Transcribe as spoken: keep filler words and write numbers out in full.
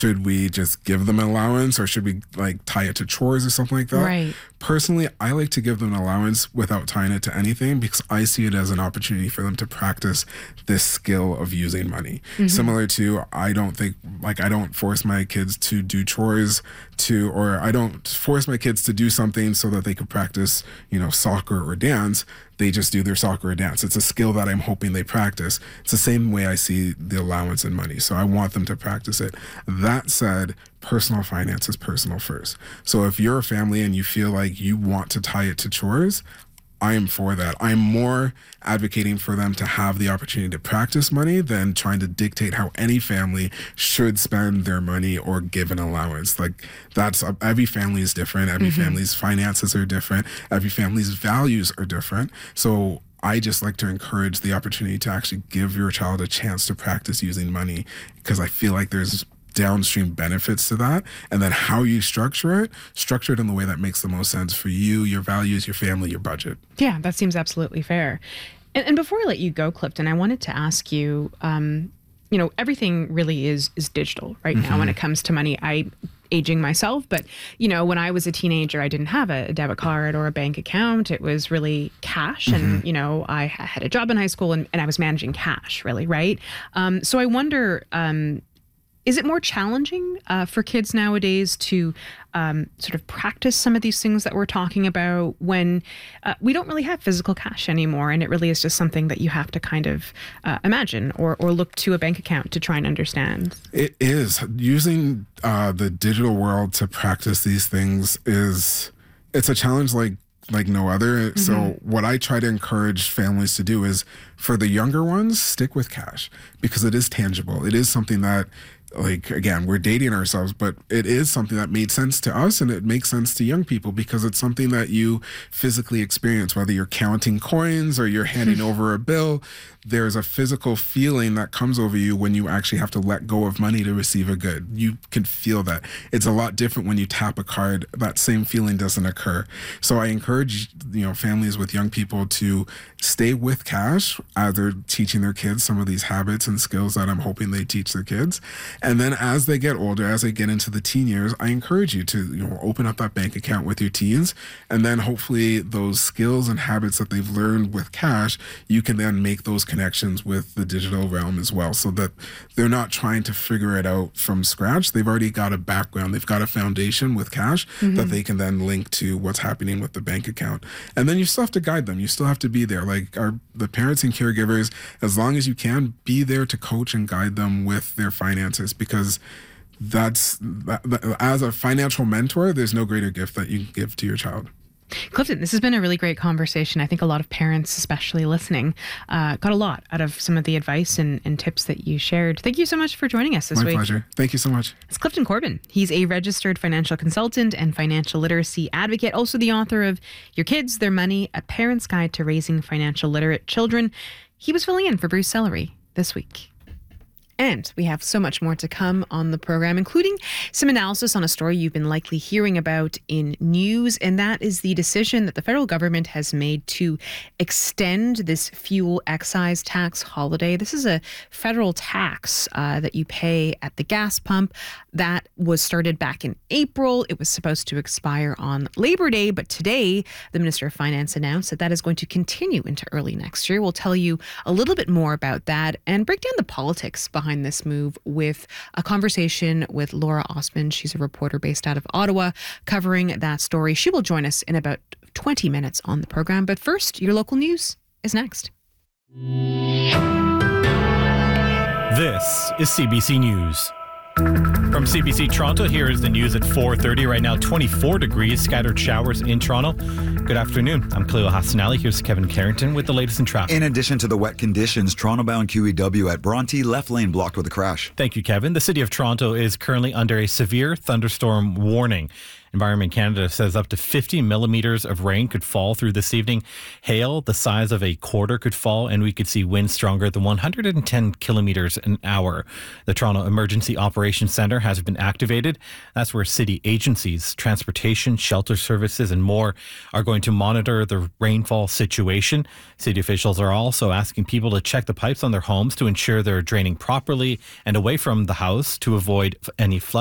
should we just give them an allowance or should we like tie it to chores or something like that? Right. Personally, I like to give them an allowance without tying it to anything because I see it as an opportunity for them to practice this skill of using money. Mm-hmm. Similar to, I don't think, like I don't force my kids to do chores to, or I don't force my kids to do something so that they could practice, you know, soccer or dance. They just do their soccer or dance. It's a skill that I'm hoping they practice. It's the same way I see the allowance in money. So I want them to practice it. That said, personal finance is personal first. So if you're a family and you feel like you want to tie it to chores, I am for that. I'm more advocating for them to have the opportunity to practice money than trying to dictate how any family should spend their money or give an allowance. Like that's, every family is different. Every mm-hmm. family's finances are different. Every family's values are different. So I just like to encourage the opportunity to actually give your child a chance to practice using money because I feel like there's downstream benefits to that. And then how you structure it, structure it in the way that makes the most sense for you, your values, your family, your budget. Yeah, that seems absolutely fair. And, and before I let you go, Clifton, I wanted to ask you, um, you know, everything really is is digital right mm-hmm. now when it comes to money. I aging myself, but you know, when I was a teenager, I didn't have a debit card or a bank account. It was really cash. Mm-hmm. And, you know, I had a job in high school and, and I was managing cash really, right? Um, so I wonder, um, is it more challenging uh, for kids nowadays to um, sort of practice some of these things that we're talking about when uh, we don't really have physical cash anymore, and it really is just something that you have to kind of uh, imagine or, or look to a bank account to try and understand? It is. Using uh, the digital world to practice these things is, it's a challenge like like no other. Mm-hmm. So what I try to encourage families to do is for the younger ones, stick with cash because it is tangible. It is something that, like, again, we're dating ourselves, but it is something that made sense to us and it makes sense to young people because it's something that you physically experience, whether you're counting coins or you're handing over a bill. There's a physical feeling that comes over you when you actually have to let go of money to receive a good. You can feel that. It's a lot different when you tap a card. That same feeling doesn't occur. So I encourage, you know, families with young people to stay with cash as they're teaching their kids some of these habits and skills that I'm hoping they teach their kids. And then as they get older, as they get into the teen years, I encourage you to, you know, open up that bank account with your teens. And then hopefully those skills and habits that they've learned with cash, you can then make those connections with the digital realm as well, so that they're not trying to figure it out from scratch. They've already got a background. They've got a foundation with cash mm-hmm. that they can then link to what's happening with the bank account. And then you still have to guide them. You still have to be there. Like our the parents and caregivers, as long as you can, be there to coach and guide them with their finances, because that's that, that, as a financial mentor, there's no greater gift that you can give to your child. Clifton, this has been a really great conversation. I think a lot of parents, especially listening, uh, got a lot out of some of the advice and, and tips that you shared. Thank you so much for joining us this My week. My pleasure. Thank you so much. It's Clifton Corbin. He's a registered financial consultant and financial literacy advocate, also the author of Your Kids, Their Money, A Parent's Guide to Raising Financial Literate Children. He was filling in for Bruce Sellery this week. And we have so much more to come on the program, including some analysis on a story you've been likely hearing about in news, and that is the decision that the federal government has made to extend this fuel excise tax holiday. This is a federal tax uh, that you pay at the gas pump that was started back in April. It was supposed to expire on Labor Day, but today the Minister of Finance announced that that is going to continue into early next year. We'll tell you a little bit more about that and break down the politics behind this move with a conversation with Laura Osman. She's a reporter based out of Ottawa covering that story. She will join us in about twenty minutes on the program. But first, your local news is next. This is C B C News. From C B C Toronto, here is the news at four thirty. Right now, twenty-four degrees, scattered showers in Toronto. Good afternoon. I'm Cleo Hassanali. Here's Kevin Carrington with the latest in traffic. In addition to the wet conditions, Toronto-bound Q E W at Bronte, left lane blocked with a crash. Thank you, Kevin. The city of Toronto is currently under a severe thunderstorm warning. Environment Canada says up to fifty millimeters of rain could fall through this evening. Hail the size of a quarter could fall, and we could see winds stronger than one hundred ten kilometers an hour. The Toronto Emergency Operations Centre has been activated. That's where city agencies, transportation, shelter services, and more are going to monitor the rainfall situation. City officials are also asking people to check the pipes on their homes to ensure they're draining properly and away from the house to avoid any flood.